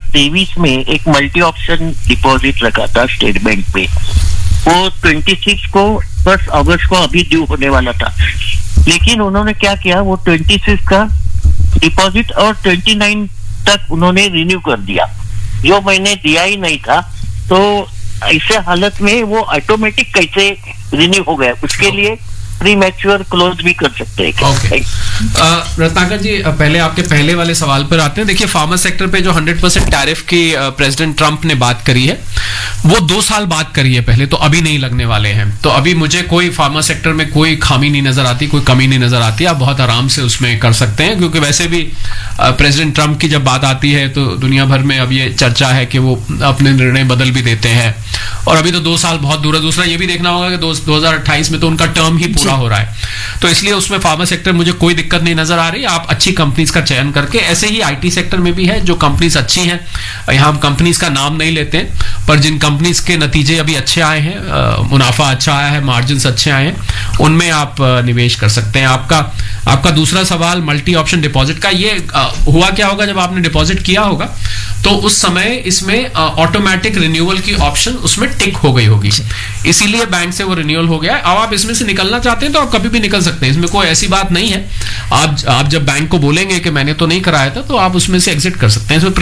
2023 में एक multi option deposit रखा था स्टेट बैंक पे, वो 26 को 1 अगस्त को अभी ड्यू होने वाला था, लेकिन उन्होंने क्या किया, वो 26 का डिपॉजिट और 29 तक उन्होंने रिन्यू कर दिया, जो मैंने दिया ही नहीं था। तो ऐसे हालत में वो ऑटोमेटिक कैसे रिन्यू हो गया, उसके लिए प्री मैच्योर क्लोज भी कर सकते हैं। ओके रत्नाकर जी, पहले आपके पहले वाले सवाल पर आते हैं। देखिए, फार्मा सेक्टर पे जो 100% टैरिफ की प्रेसिडेंट ट्रंप ने बात करी है, वो 2 साल बाद करी है पहले, तो अभी नहीं लगने वाले हैं। तो अभी मुझे कोई फार्मा सेक्टर में कोई खामी नहीं नजर आती, कोई कमी नहीं नजर आती। आप बहुत आराम से उसमें कर सकते हैं, क्योंकि वैसे भी प्रेसिडेंट ट्रंप की जब बात आती है तो दुनिया भर में अब ये चर्चा है कि वो अपने निर्णय बदल भी देते हैं, और अभी तो 2 साल बहुत दूर है। दूसरा ये भी देखना होगा कि 2028 में तो उनका टर्म ही पूरा हो रहा है, तो इसलिए उसमें फार्मा सेक्टर मुझे कोई दिक्कत नहीं नजर आ रही। आप अच्छी कंपनीज का चयन करके, ऐसे ही आईटी सेक्टर में भी है जो कंपनीज अच्छी हैं, यहां हम कंपनीज का नाम नहीं लेते हैं, पर जिन कंपनीज के नतीजे अभी अच्छे आए हैं, मुनाफा अच्छा आया है, मार्जिन अच्छे आए हैं, उनमें आप निवेश कर सकते हैं। आपका दूसरा सवाल मल्टी ऑप्शन डिपॉजिट का, ये हुआ क्या होगा, जब आपने डिपॉजिट किया होगा तो उस समय इसमें ऑटोमेटिक रिन्यूअल की ऑप्शन उसमें टिक हो गई होगी, इसीलिए बैंक से वो रिन्यूअल हो गया है। अब आप इसमें से निकलना चाहते हैं तो आप कभी भी निकल सकते हैं, इसमें कोई ऐसी बात नहीं है। आप जब बैंक को बोलेंगे कि मैंने तो नहीं कराया था, तो आप उसमें से एग्जिट कर सकते हैं। इसमें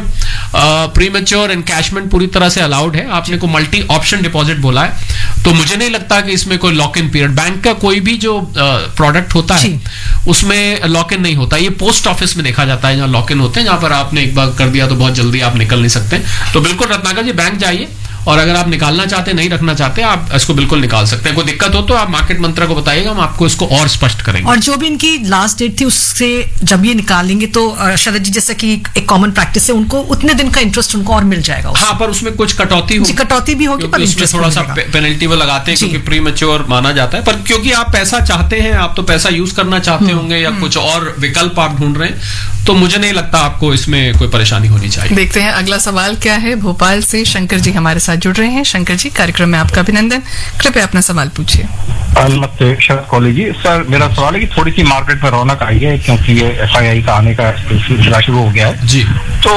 प्रीमेच्योर एनकैशमेंट पूरी तरह से अलाउड है। आपने को मल्टी ऑप्शन डिपॉजिट बोला है, तो मुझे नहीं लगता कि इसमें कोई लॉक इन पीरियड, बैंक का कोई भी जो प्रोडक्ट होता है उसमें लॉक इन नहीं होता। ये पोस्ट ऑफिस में देखा जाता है जहां लॉक इन होते हैं, जहां पर आपने एक बार कर दिया तो बहुत जल्दी आप निकल नहीं सकते। तो बिल्कुल रत्नाकर जी, बैंक जाइए, और अगर आप निकालना चाहते हैं, नहीं रखना चाहते, आप इसको बिल्कुल निकाल सकते हैं। कोई दिक्कत हो तो आप मार्केट मंत्रा को बताइएगा, हम आपको इसको और स्पष्ट करेंगे। और जो भी इनकी लास्ट डेट थी उससे जब ये निकालेंगे तो शरद जी, जैसा कि एक कॉमन प्रैक्टिस है, उनको उतने दिन का इंटरेस्ट उनको और मिल जाएगा। हाँ, पर उसमें कुछ कटौती होगी, कटौती भी होगी, पर उसमें थोड़ा सा पेनल्टी वो लगाते हैं, क्योंकि प्री मैच्योर माना जाता है। पर क्योंकि आप पैसा चाहते हैं, आप तो पैसा यूज करना चाहते होंगे, या कुछ और विकल्प आप ढूंढ रहे हैं, तो मुझे नहीं लगता आपको इसमें कोई परेशानी होनी चाहिए। देखते हैं अगला सवाल क्या है। भोपाल से शंकर जी हमारे साथ जुड़ रहे हैं। शंकर जी, कार्यक्रम में आपका अभिनंदन। कृपया अपना सवाल पूछिए। नमस्ते शरद कौली जी। सर, मेरा सवाल है कि थोड़ी सी मार्केट में रौनक आई है, क्योंकि ये FII का आने का सिलसिला शुरू हो गया है जी। तो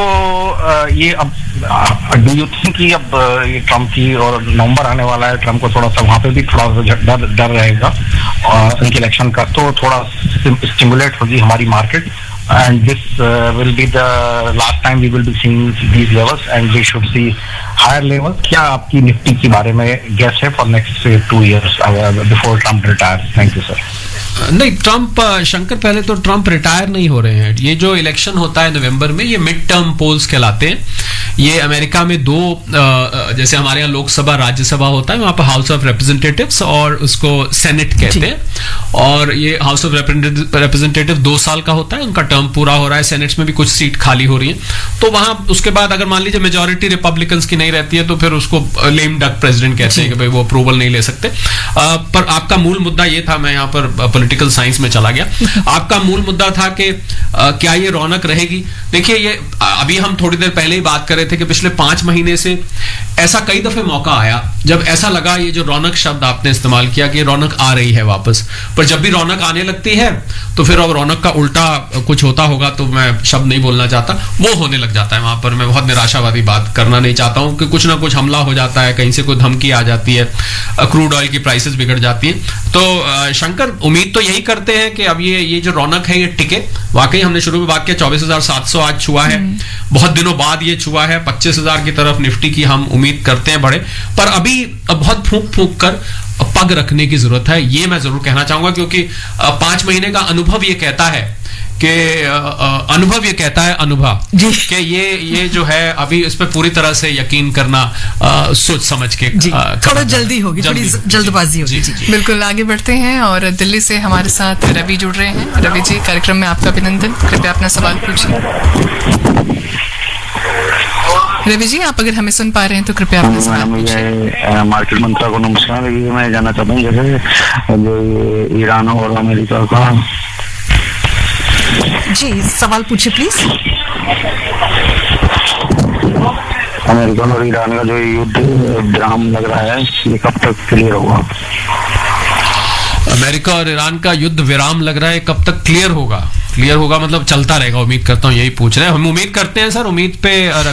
ये अब डू यू थिंक कि अब ये ट्रम्प की और नवंबर आने वाला है, ट्रम्प को थोड़ा सा वहां पे भी थोड़ा सा डर रहेगा और उनके इलेक्शन का, तो थोड़ा स्टिमुलेट होगी हमारी market, and this will be the last time we will be seeing these levels and we should see higher levels. क्या आपकी निफ्टी के बारे में गेस है for next 2 years before Trump retires? Thank you sir. नहीं, Trump, Shankar, पहले तो Trump retire नहीं हो रहे हैं। ये जो इलेक्शन होता है नवंबर में, ये मिड टर्म पोल्स कहलाते हैं। ये अमेरिका में 2, जैसे हमारे यहाँ लोकसभा राज्यसभा होता है, वहां पर हाउस ऑफ रिप्रेजेंटेटिव्स और उसको सेनेट कहते हैं, और ये हाउस ऑफ रिप्रेजेंटेटिव 2 साल का होता है, उनका टर्म पूरा हो रहा है, सेनेट्स में भी कुछ सीट खाली हो रही है, तो वहां उसके बाद अगर मान लीजिए मेजोरिटी रिपब्लिकन्स की नहीं रहती है, तो फिर उसको लेम डक प्रेसिडेंट कहते हैं कि भाई वो अप्रूवल नहीं ले सकते। पर आपका मूल मुद्दा ये था, मैं यहाँ पर पॉलिटिकल साइंस में चला गया। आपका मूल मुद्दा था कि क्या ये रौनक रहेगी। देखिए, ये अभी हम थोड़ी देर पहले ही बात कर रहे थे कि पिछले 5 महीने से ऐसा कई दफे मौका आया जब ऐसा लगा, ये जो रौनक शब्द आपने इस्तेमाल किया कि रौनक आ रही है वापस, पर जब भी रौनक आने लगती है तो फिर अब रौनक का उल्टा कुछ होता होगा, तो मैं शब्द नहीं बोलना चाहता, वो होने लग जाता है वहां पर। मैं बहुत निराशावादी बात करना नहीं चाहता हूं कि कुछ ना कुछ हमला हो जाता है, कहीं से कोई धमकी आ जाती है, क्रूड ऑयल की प्राइसेस बिगड़ जाती है। तो शंकर, उम्मीद तो यही करते हैं कि अब ये जो रौनक है ये टिके। वाकई हमने शुरू में बात किया 24,700 आज छुआ है, बहुत दिनों बाद ये छुआ है। 25,000 की तरफ निफ्टी की हम उम्मीद करते हैं बढ़े, पर अभी बहुत फूंक कर पग रखने की जरूरत है, ये मैं जरूर कहना चाहूंगा, क्योंकि 5 महीने का अनुभव ये कहता है कि अनुभव कि ये जो है अभी इस पे पूरी तरह से यकीन करना सोच समझ के थोड़ा जल्दी होगी, थोड़ी जल्दबाजी होगी। बिल्कुल, आगे बढ़ते हैं और दिल्ली से हमारे साथ रवि जुड़ रहे हैं। रवि जी, कार्यक्रम में आपका अभिनंदन। कृपया अपना सवाल पूछिए। रवि जी, आप अगर हमें सुन पा रहे हैं तो कृपया अपना सवाल पूछिए। मार्केट मंत्रा को नमस्कार। ये मैं जानना चाहता हूँ, जैसे जो ईरान और अमेरिका का। जी, सवाल पूछिए प्लीज। अमेरिका और ईरान का जो युद्ध विराम लग रहा है, ये कब तक क्लियर होगा? अमेरिका और ईरान का युद्ध विराम लग रहा है, कब तक क्लियर होगा? क्लियर होगा मतलब चलता रहेगा, उम्मीद करता हूँ यही पूछ रहे हैं। हम उम्मीद करते हैं सर, उम्मीद पे